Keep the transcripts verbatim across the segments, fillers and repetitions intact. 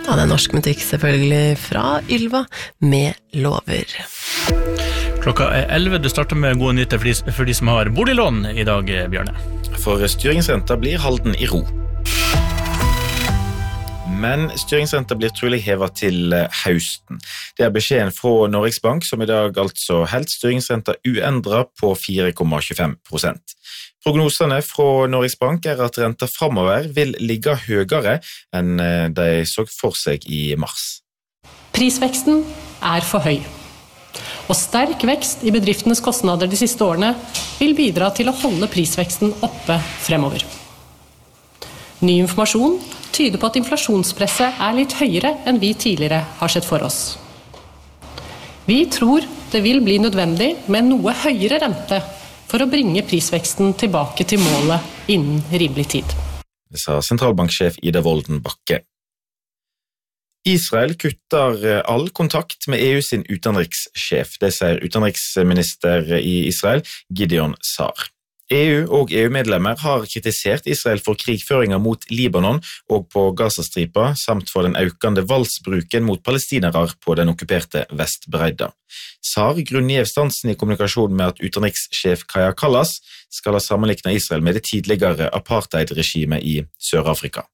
Ja, det er norsk musikk selvfølgelig fra Ylva med Lover. Klokka er elleve, du starter med gode nyheter for de, for de som har boliglån i dag, Bjørne. For styringsrenta blir halden i ro. Men styringsrenta blir trolig hevet til høsten. Det er beskjeden fra Norges Bank, som i dag altså helt styringsrenta uendret på fire komma tjuefem prosent. Prognosene fra Norges Bank er at renta fremover vil ligge høyere enn de så for seg i mars. Prisveksten er for høy, og sterk vekst i bedriftenes kostnader de siste årene vil bidra til å holde prisveksten oppe fremover. Ny informasjon tyder på at inflasjonspresset er litt høyere enn vi tidligere har sett for oss. Vi tror det vil bli nødvendig med noe høyere rente for å bringe prisveksten tilbake til målet innen rimelig tid. Det sa sentralbanksjef Ida Wolden Bakke. Israel kutter all kontakt med E U sin utenrikssjef, det sier utenriksminister i Israel, Gideon Sa'ar. E U og E U-medlemmer har kritisert Israel for krigføringer mot Libanon og på Gazastripa, samt for den økende valgsbruken mot palestinere på den okkuperte Vestbredda. Sa'ar grunngjev stansen i kommunikasjon med at utenrikssjef Kaja Kallas skal ha sammenliknet Israel med det tidligere apartheid-regimet i Sør-Afrika.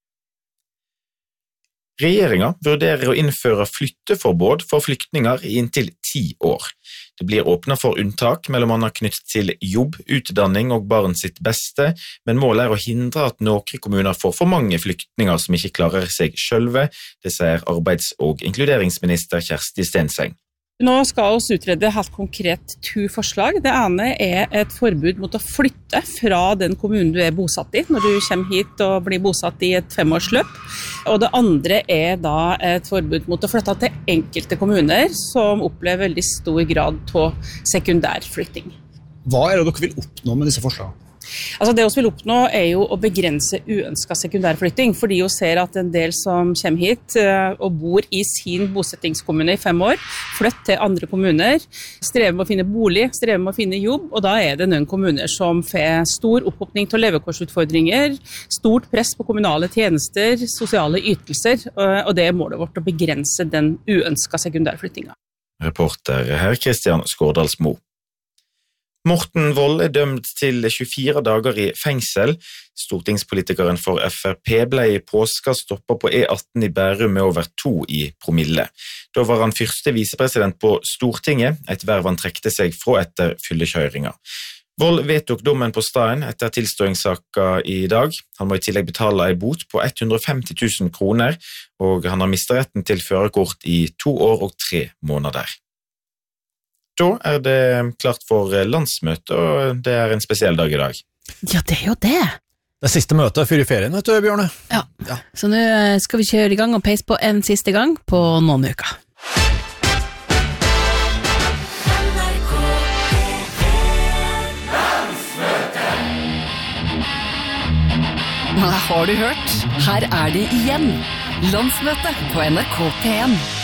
Regjeringen vurderer å innføre flytteforbud for flyktninger i inntil ti år. Det blir åpnet for unntak, mellom annet knyttet til jobb, utdanning og barn sitt beste, men målet er å hindre at noen kommuner får for mange flyktninger som ikke klarer seg selv, det sier arbeids- og inkluderingsminister Kjersti Stenseng. Nå skal vi utrede helt konkret to forslag. Det ene er et forbud mot å flytte fra den kommunen du er bosatt i, når du kommer hit og blir bosatt i et femårsløp. Og det andre er da et forbud mot å flytte til enkelte kommuner som opplever veldig stor grad av sekundærflytting. Hva er det dere vil oppnå med disse forslagene? Altså det vi vil oppnå er jo å begrense uønsket sekundærflytting, fordi vi ser at en del som kommer hit og bor i sin bosettingskommune i fem år, flytter til andre kommuner, strever med å finne bolig, strever med å finne jobb, og da er det noen kommuner som får stor opphopning til levekårsutfordringer, stort press på kommunale tjenester, sosiale ytelser, og det er målet vårt å begrense den uønsket sekundærflyttingen. Reporter her Kristian Skårdalsmo. Morten Wold er dømt til tjuefire dager i fengsel. Stortingspolitikeren for F R P ble i påska stoppet på E atten i Bærum med over to i promille. Da var han første visepresident på Stortinget, et verv han trekte seg fra etter fyllekjøringa. Wold vedtok dommen på staden etter tilståingssaka i dag. Han må i tillegg betale en bot på hundre og femti tusen kroner, og han har mistet retten til førerkort i to år og tre måneder. Da er det klart for landsmøte, og det er en spesiell dag i dag. Ja, det er jo det. Det er siste møte før i ferien, vet du, Bjørne. Ja, ja. Så nå skal vi kjøre i gang og peise på en siste gang på noen uker. Har du hørt? Her er det igjen. Landsmøte på N R K P en.